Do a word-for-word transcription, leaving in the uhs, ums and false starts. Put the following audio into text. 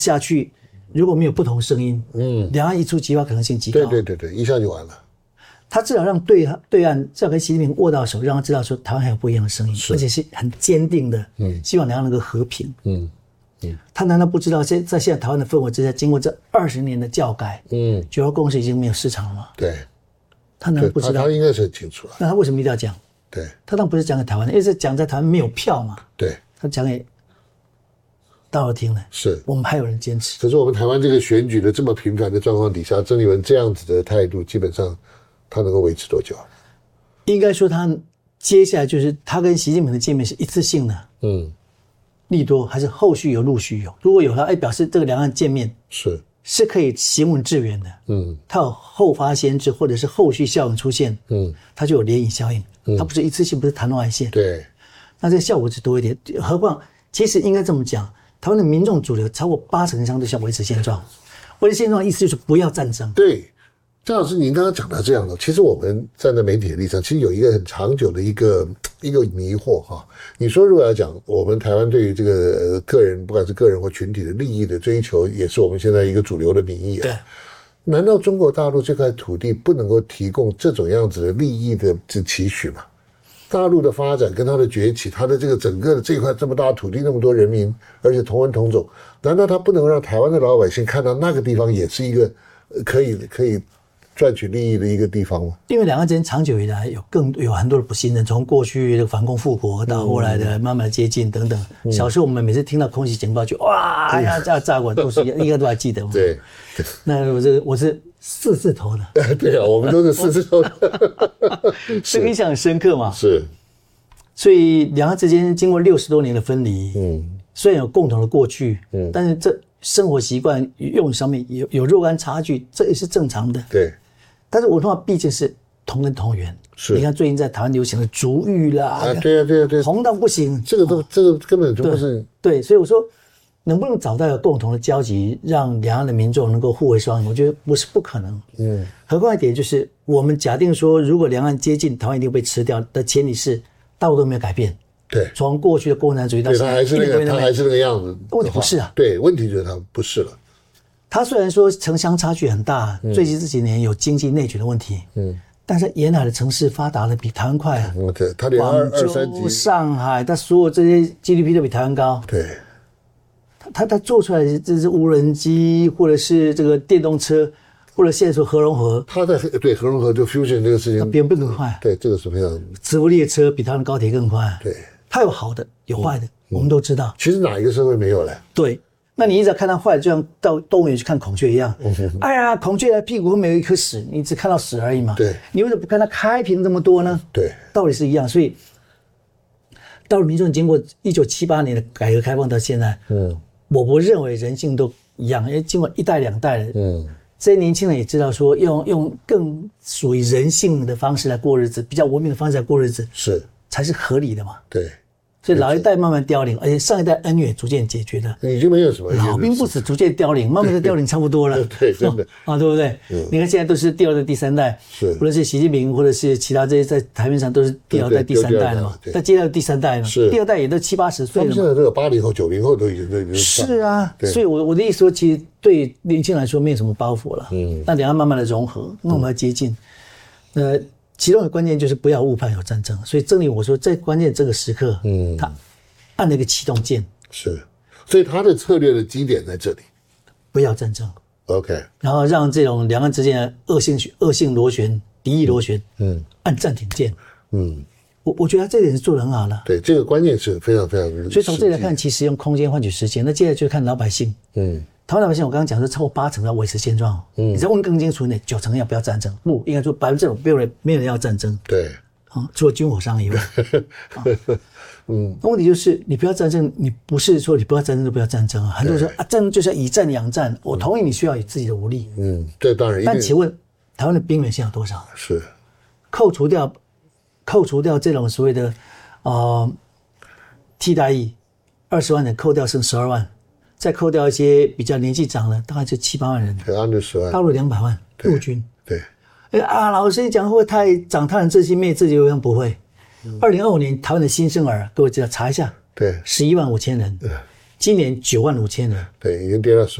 下去，如果没有不同声音，嗯，两岸一触即发可能性极高。 对对对对，一下就完了。 他至少让对对岸至少跟习近平握到手，让他知道说台湾还有不一样的声音，而且是很坚定的，嗯，希望两岸能够和平。嗯嗯，他难道不知道在在现在台湾的氛围之下，经过这二十年的教改，嗯，九二共识已经没有市场了吗？ 对， 他难道不知道？ 他, 他应该是很清楚了。 那他为什么一定要讲？ 对， 他当然不是讲给台湾的，因为是讲在台湾没有票嘛。 对， 他讲给大陆听的。 是， 我们还有人坚持。 可是我们台湾这个选举的这么频繁的状况底下，郑丽文这样子的态度，基本上。他能够维持多久？ 应该说，他接下来就是他跟习近平的见面是一次性的，嗯，利多还是后续有陆续有？如果有他，哎，表示这个两岸见面是是可以行稳致远的，嗯，他有后发先至或者是后续效应出现，嗯，他就有涟漪效应，嗯，他不是一次性，不是昙花一现， 对， 那这个效果是多一点。何况，其实应该这么讲，台湾的民众主流超过八成以上都想维持现状，维持现状的意思就是不要战争， 对。张老师，您刚刚讲到这样的，其实我们站在媒体的立场，其实有一个很长久的一个一个迷惑哈。你说如果要讲我们台湾对于这个个人，不管是个人或群体的利益的追求，也是我们现在一个主流的民意啊。 对。 难道中国大陆这块土地不能够提供这种样子的利益的期许吗？大陆的发展跟它的崛起，它的这个整个的这块这么大土地，那么多人民，而且同文同种，难道它不能让台湾的老百姓看到那个地方也是一个可以可以赚取利益的一个地方吗？因为两岸之间长久以来有更有很多的不信任，从过去的反攻复国到后来的慢慢的接近等等。嗯、小时候我们每次听到空袭警报就哇，哎呀，炸炸过都是应该都还记得。 对， 那我这我是四字头的。对啊，我们都是四字头的， 这个印象很深刻嘛。 是， 所以两岸之间经过六十多年的分离，嗯，虽然有共同的过去，嗯，但是这生活习惯用语上面有有若干差距，这也是正常的。 对。 但是文化毕竟是同根同源，是。你看最近在台湾流行的族语啦， 啊，对啊，对啊，对啊， 红到不行， 这个都、哦、这个根本就不是对, 对，所以我说，能不能找到一个共同的交集，让两岸的民众能够互为双赢，我觉得不是不可能。嗯，何况一点就是，我们假定说，如果两岸接近，台湾一定被吃掉的前提是大陆都没有改变。 对， 从过去的共产主义到现在， 他还是那个，他还是那个样子。 问题不是啊， 对，问题就是他不是了。 他虽然说城乡差距很大，嗯、最近这几年有经济内卷的问题，嗯，但是沿海的城市发达的比台湾快啊。 嗯，对，他连二二三级， 上海，他所有这些 G D P 都比台湾高。 对， 他他他做出来的这是无人机，或者是这个电动车，或者现在说核融合， 他在对核融合就 fusion 这个事情， 别人不更快。 对，这个是非常。 磁浮列车比台湾高铁更快。 对， 它有好的，有坏的，嗯、我们都知道。 其实哪一个社会没有嘞？ 对。那你一直要看到坏的，就像到动物园去看孔雀一样。嗯、哎呀，孔雀的屁股后面有一颗屎，你只看到屎而已嘛。 对。 你为什么不看它开屏这么多呢？ 对。 道理是一样，所以大陆民众经过一九七八年的改革开放到现在，嗯，我不认为人性都一样，因为经过一代两代的，嗯，这些年轻人也知道说用用更属于人性的方式来过日子，比较文明的方式来过日子， 是才是合理的嘛。 对。 所以老一代慢慢凋零，而且上一代恩怨逐渐解决的， 已经没有什么老兵不死，逐渐凋零，慢慢的凋零差不多了。 对，真的啊，对不对？嗯，你看现在都是第二代、第三代，是，无论是习近平或者是其他这些在台面上都是第二代、第三代了嘛。那接下来第三代嘛，是第二代也都七八十岁了嘛。 现在这个八零后、九零后都已经都已经是啊，所以我我的意思说，其实对年轻人来说没有什么包袱了。嗯，那两岸慢慢的融合，那我们要接近，呃，其中的关键就是不要误判有战争。所以正如我说，在关键这个时刻，嗯，他按了一个启动键， 是，所以他的策略的基点在这里， 不要战争 ，OK， 然后让这种两岸之间的恶性恶性螺旋、敌意螺旋，嗯，按暂停键，嗯，我我觉得他这点是做得很好了。 对，这个关键是非常非常。 所以从这里来看，其实用空间换取时间。那接下来就看老百姓，嗯，台湾老百姓，我刚刚讲说超过八成要维持现状，嗯，你再问更清楚一点，九成要不要战争？不，应该说百分之九没有人没有人要战争， 对， 啊，除了军火商以外。啊嗯，问题就是你不要战争，你不是说你不要战争就不要战争啊。很多人说啊，战争就是要以战养战，我同意你需要有自己的武力， 嗯，这当然。 但请问台湾的兵员现在有多少？ 是， 扣除掉扣除掉这种所谓的呃替代役，二十万人扣掉剩十二万，再扣掉一些比较年纪长的，大概就七八万人， 对，按照十万， 大陆两百万陆军， 对， 哎啊，老师你讲会不会太长他人志气灭自己？我想不会。二零二五年台湾的新生儿，各位知道查一下， 对， 十一万五千人， 今年九万五千人， 对，已经跌到